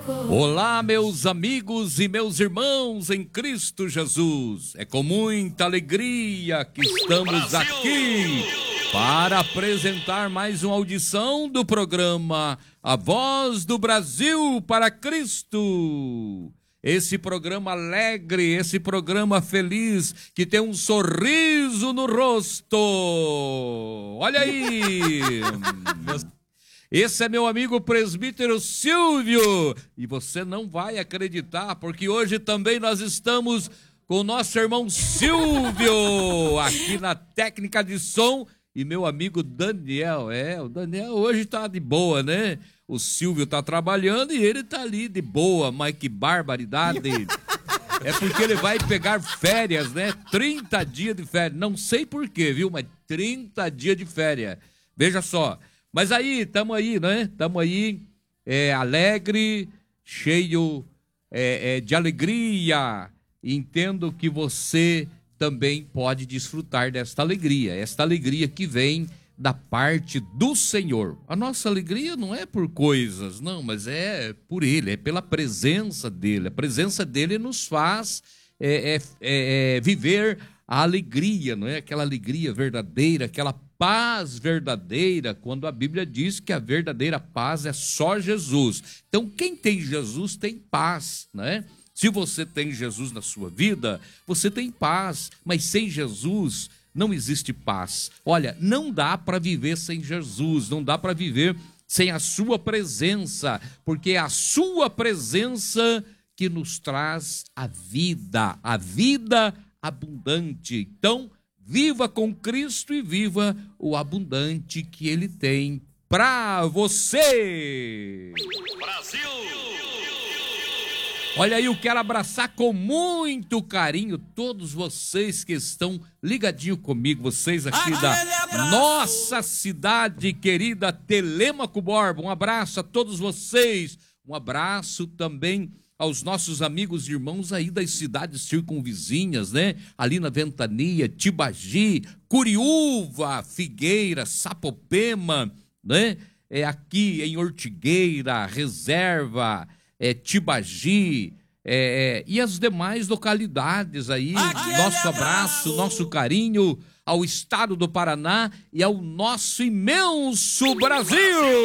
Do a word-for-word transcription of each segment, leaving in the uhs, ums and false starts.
Olá, meus amigos e meus irmãos em Cristo Jesus. É com muita alegria que estamos aqui para apresentar mais uma audição do programa A Voz do Brasil para Cristo. Esse programa alegre, esse programa feliz, que tem um sorriso no rosto. Olha aí! Esse é meu amigo presbítero Silvio, e você não vai acreditar, porque hoje também nós estamos com o nosso irmão Silvio, aqui na técnica de som, e meu amigo Daniel. É, o Daniel hoje tá de boa, né? O Silvio tá trabalhando e ele tá ali de boa, mas que barbaridade. É porque ele vai pegar férias, né? trinta dias de férias, não sei por quê, viu? Mas trinta dias de férias, veja só. Mas aí, estamos aí, né? Estamos aí, é, alegre, cheio é, é, de alegria. Entendo que você também pode desfrutar desta alegria. Esta alegria que vem da parte do Senhor. A nossa alegria não é por coisas, não, mas é por Ele, é pela presença dEle. A presença dEle nos faz é, é, é, viver a alegria, não é? Aquela alegria verdadeira, aquela paz verdadeira, quando a Bíblia diz que a verdadeira paz é só Jesus. Então, quem tem Jesus tem paz, né? Se você tem Jesus na sua vida, você tem paz, mas sem Jesus não existe paz. Olha, não dá para viver sem Jesus, não dá para viver sem a sua presença, porque é a sua presença que nos traz a vida, a vida abundante. Então, viva com Cristo e viva o abundante que Ele tem para você. Brasil! Olha aí, eu quero abraçar com muito carinho todos vocês que estão ligadinho comigo, vocês aqui da nossa cidade querida Telêmaco Borba. Um abraço a todos vocês, um abraço também aos nossos amigos e irmãos aí das cidades circunvizinhas, né? Ali na Ventania, Tibagi, Curiúva, Figueira, Sapopema, né? É aqui em Ortigueira, Reserva, é, Tibagi, é, é, e as demais localidades aí. Nosso abraço, nosso carinho ao estado do Paraná e ao nosso imenso Brasil.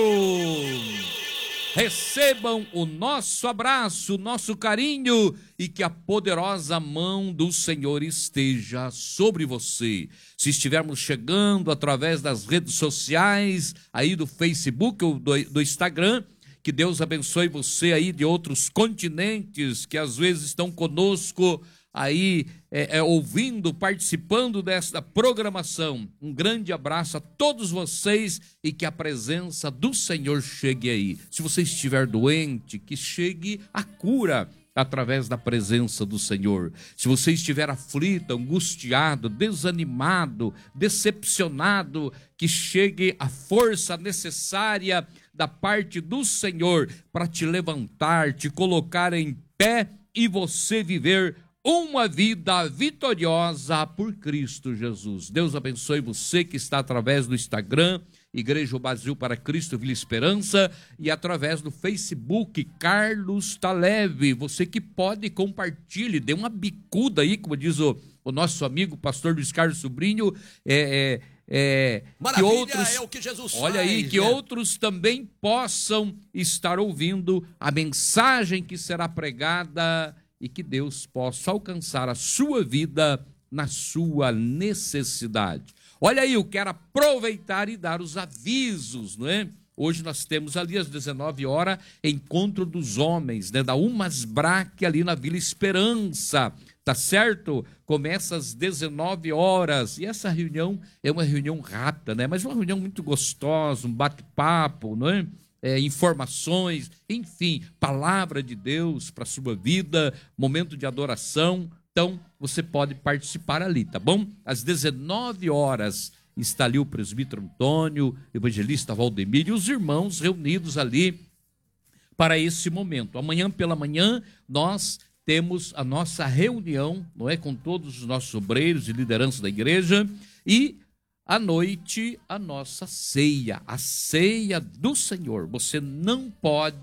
Recebam o nosso abraço, o nosso carinho e que a poderosa mão do Senhor esteja sobre você. Se estivermos chegando através das redes sociais, aí do Facebook ou do, do Instagram, que Deus abençoe você aí de outros continentes que às vezes estão conosco aí é, é, ouvindo, participando desta programação. Um grande abraço a todos vocês e que a presença do Senhor chegue aí. Se você estiver doente, que chegue a cura através da presença do Senhor. Se você estiver aflito, angustiado, desanimado, decepcionado, que chegue a força necessária da parte do Senhor para te levantar, te colocar em pé e você viver uma vida vitoriosa por Cristo Jesus. Deus abençoe você que está através do Instagram, Igreja Brasil para Cristo, Vila Esperança, e através do Facebook, Carlos Taleve. Você que pode, compartilhe, dê uma bicuda aí, como diz o, o nosso amigo pastor Luiz Carlos Sobrinho, é... é É, que outros, é o que Jesus olha faz, aí, que né? outros também possam estar ouvindo a mensagem que será pregada e que Deus possa alcançar a sua vida na sua necessidade. Olha aí, eu quero aproveitar e dar os avisos, não é? Hoje nós temos ali às dezenove horas, Encontro dos Homens, né, da Umasbrac ali na Vila Esperança. Tá certo? Começa às dezenove horas. E essa reunião é uma reunião rápida, né? Mas uma reunião muito gostosa, um bate-papo, não é? É, informações, enfim, palavra de Deus para a sua vida, momento de adoração. Então, você pode participar ali, tá bom? Às dezenove horas está ali o presbítero Antônio, evangelista Valdemir e os irmãos reunidos ali para esse momento. Amanhã pela manhã, nós temos a nossa reunião, não é, com todos os nossos obreiros e lideranças da igreja, e à noite a nossa ceia, a ceia do Senhor. Você não pode